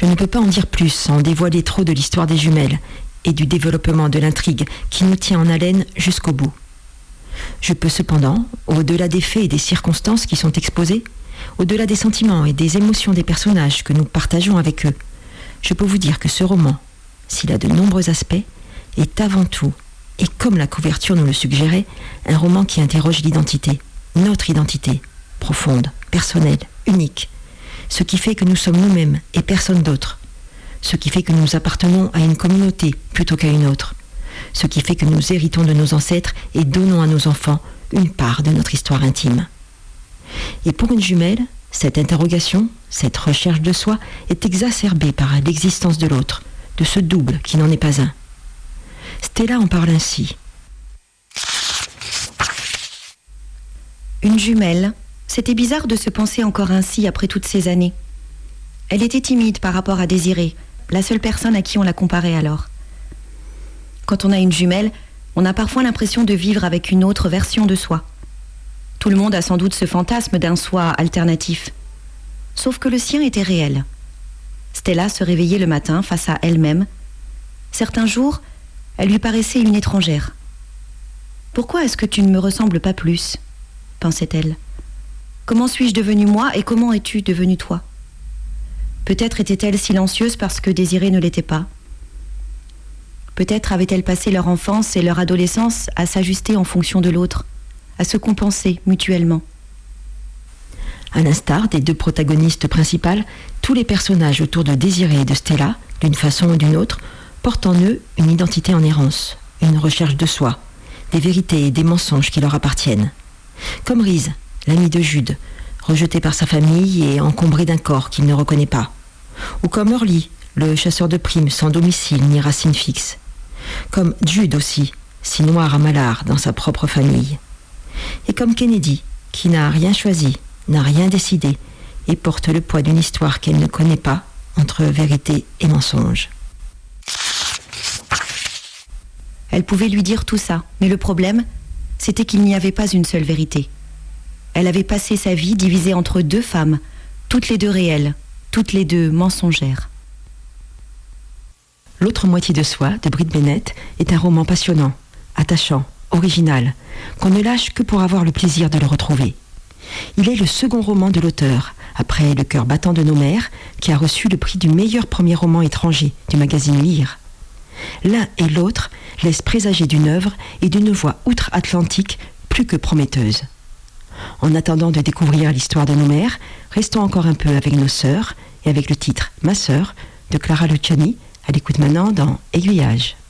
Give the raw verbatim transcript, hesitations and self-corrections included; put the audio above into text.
Je ne peux pas en dire plus sans dévoiler trop de l'histoire des jumelles et du développement de l'intrigue qui nous tient en haleine jusqu'au bout. Je peux cependant, au-delà des faits et des circonstances qui sont exposés, au-delà des sentiments et des émotions des personnages que nous partageons avec eux, je peux vous dire que ce roman, s'il a de nombreux aspects, est avant tout, et comme la couverture nous le suggérait, un roman qui interroge l'identité, notre identité, profonde, personnelle, unique, ce qui fait que nous sommes nous-mêmes et personne d'autre, ce qui fait que nous appartenons à une communauté plutôt qu'à une autre, ce qui fait que nous héritons de nos ancêtres et donnons à nos enfants une part de notre histoire intime. Et pour une jumelle, cette interrogation, cette recherche de soi est exacerbée par l'existence de l'autre, de ce double qui n'en est pas un. Stella en parle ainsi. Une jumelle, c'était bizarre de se penser encore ainsi après toutes ces années. Elle était timide par rapport à Désirée, la seule personne à qui on la comparait alors. Quand on a une jumelle, on a parfois l'impression de vivre avec une autre version de soi. Tout le monde a sans doute ce fantasme d'un soi alternatif. Sauf que le sien était réel. Stella se réveillait le matin face à elle-même. Certains jours, elle lui paraissait une étrangère. « Pourquoi est-ce que tu ne me ressembles pas plus ?» pensait-elle. « Comment suis-je devenue moi et comment es-tu devenue toi ?» Peut-être était-elle silencieuse parce que Désirée ne l'était pas. Peut-être avait-elle passé leur enfance et leur adolescence à s'ajuster en fonction de l'autre, à se compenser mutuellement. À l'instar des deux protagonistes principales, tous les personnages autour de Désirée et de Stella, d'une façon ou d'une autre, portent en eux une identité en errance, une recherche de soi, des vérités et des mensonges qui leur appartiennent. Comme Reese, l'ami de Jude, rejeté par sa famille et encombré d'un corps qu'il ne reconnaît pas. Ou comme Hurley, le chasseur de primes sans domicile ni racine fixe. Comme Jude aussi, si noir à Malard dans sa propre famille. Et comme Kennedy, qui n'a rien choisi, n'a rien décidé, et porte le poids d'une histoire qu'elle ne connaît pas, entre vérité et mensonge. Elle pouvait lui dire tout ça, mais le problème, c'était qu'il n'y avait pas une seule vérité. Elle avait passé sa vie divisée entre deux femmes, toutes les deux réelles, toutes les deux mensongères. L'autre moitié de soi, de Brit Bennett, est un roman passionnant, attachant, original, qu'on ne lâche que pour avoir le plaisir de le retrouver. Il est le second roman de l'auteur, après Le cœur battant de nos mères, qui a reçu le prix du meilleur premier roman étranger du magazine Lire. L'un et l'autre laissent présager d'une œuvre et d'une voix outre-Atlantique plus que prometteuse. En attendant de découvrir l'histoire de nos mères, restons encore un peu avec nos sœurs et avec le titre « Ma sœur » de Clara Luciani, à l'écoute maintenant dans Aiguillage.